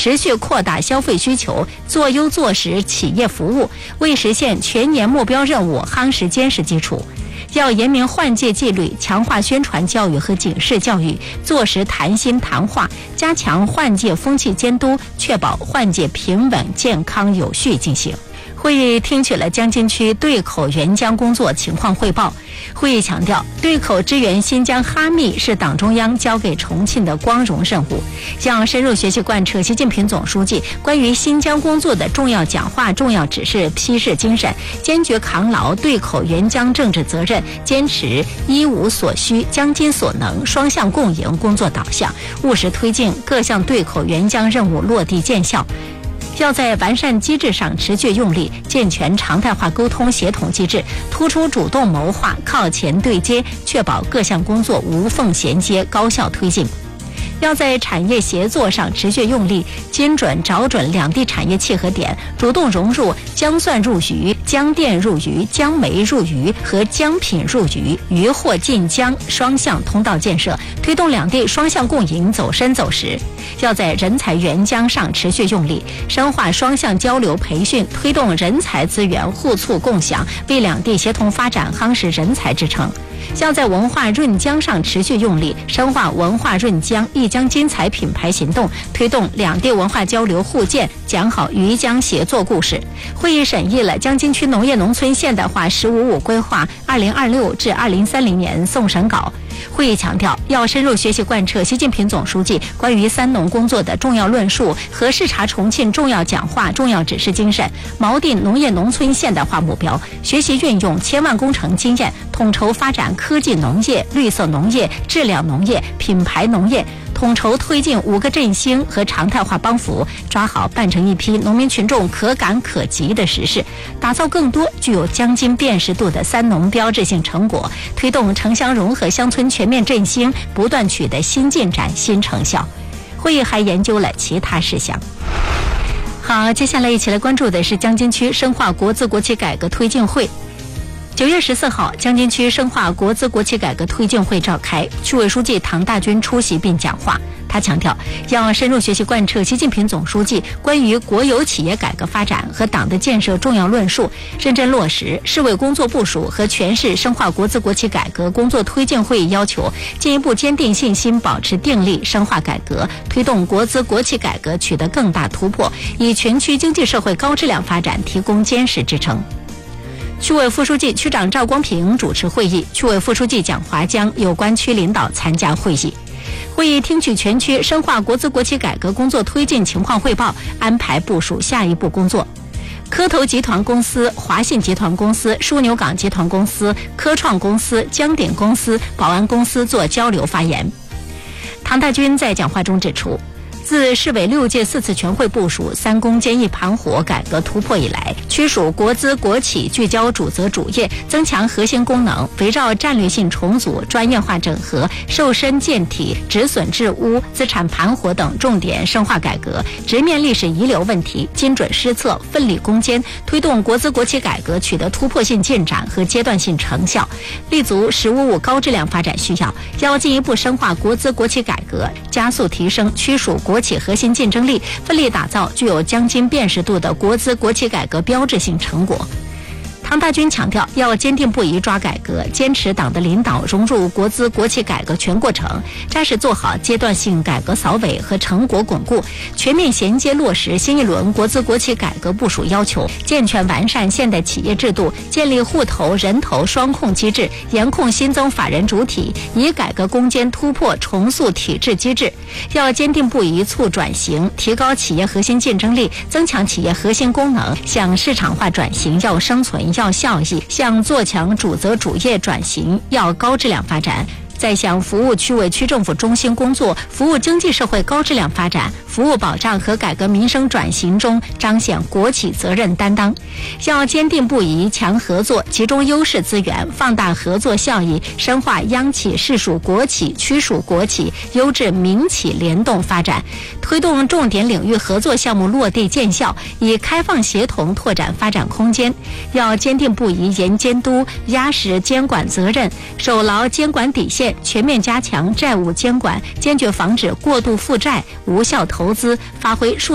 持续扩大消费需求，做优做实企业服务，为实现全年目标任务夯实坚实基础。要严明换届纪律，强化宣传教育和警示教育，做实谈心谈话，加强换届风气监督，确保换届平稳、健康、有序进行。会议听取了江津区对口援疆工作情况汇报。会议强调，对口支援新疆哈密是党中央交给重庆的光荣任务，要深入学习贯彻习近平总书记关于新疆工作的重要讲话、重要指示、批示精神，坚决扛牢对口援疆政治责任，坚持依吾所需、江津所能、双向共赢工作导向，务实推进各项对口援疆任务落地见效。要在完善机制上持续用力，健全常态化沟通协同机制，突出主动谋划、靠前对接，确保各项工作无缝衔接、高效推进。要在产业协作上持续用力，精准找准两地产业契合点，主动融入姜蒜入渝、姜电入渝、姜煤入渝和姜品入渝、渔货进疆双向通道建设，推动两地双向共赢走深走实。要在人才援疆上持续用力，深化双向交流培训，推动人才资源互促共享，为两地协同发展夯实人才支撑。要在文化润疆上持续用力，深化文化润疆、一江精彩品牌行动，推动两地文化交流互鉴，讲好渝疆协作故事。会议审议了江津区农业农村现代化“15+5”规划2026至2030年送审稿。会议强调，要深入学习贯彻习近平总书记关于三农工作的重要论述和视察重庆重要讲话、重要指示精神，锚定农业农村现代化目标，学习运用千万工程经验，统筹发展科技农业、绿色农业、质量农业、品牌农业，统筹推进5个振兴和常态化帮扶，抓好办成一批农民群众可感可及的实事，打造更多具有江津辨识度的三农标志性成果，推动城乡融合乡村全面振兴不断取得新进展、新成效。会议还研究了其他事项。好，接下来一起来关注的是江津区深化国资国企改革推进会。9月14号，江津区深化国资国企改革推进会召开，区委书记唐大军出席并讲话。他强调，要深入学习贯彻习近平总书记关于国有企业改革发展和党的建设重要论述，认真落实市委工作部署和全市深化国资国企改革工作推进会议要求，进一步坚定信心，保持定力，深化改革，推动国资国企改革取得更大突破，以全区经济社会高质量发展提供坚实支撑。区委副书记、区长赵光平主持会议，区委副书记蒋华江有关区领导参加会议。会议听取全区深化国资国企改革工作推进情况汇报，安排部署下一步工作。科投集团公司、华信集团公司、枢纽港集团公司、科创公司、江鼎公司、宝安公司做交流发言。唐大军在讲话中指出，自市委6届4次全会部署3攻坚1盘活改革突破以来，区属国资国企聚焦主责主业，增强核心功能，围绕战略性重组、专业化整合、瘦身健体、止损治污、资产盘活等重点深化改革，直面历史遗留问题，精准施策，奋力攻坚，推动国资国企改革取得突破性进展和阶段性成效，立足“15+5”高质量发展需要，要进一步深化国资国企改革，加速提升区属国企核心竞争力，奋力打造具有江津辨识度的国资国企改革标志性成果。唐大军强调，要坚定不移抓改革，坚持党的领导，融入国资国企改革全过程，扎实做好阶段性改革扫尾和成果巩固，全面衔接落实新一轮国资国企改革部署要求，健全完善现代企业制度，建立户头人头双控机制，严控新增法人主体，以改革攻坚突破重塑体制机制。要坚定不移促转型，提高企业核心竞争力，增强企业核心功能，向市场化转型要生存要效益，向做强主责主业转型要高质量发展，在向服务区委区政府中心工作、服务经济社会高质量发展、服务保障和改革民生转型中彰显国企责任担当。要坚定不移强合作，集中优势资源，放大合作效益，深化央企、市属国企、区属国企、优质民企联动发展，推动重点领域合作项目落地见效，以开放协同拓展发展空间。要坚定不移严监督，压实监管责任，守牢监管底线，全面加强债务监管，坚决防止过度负债、无效投资，发挥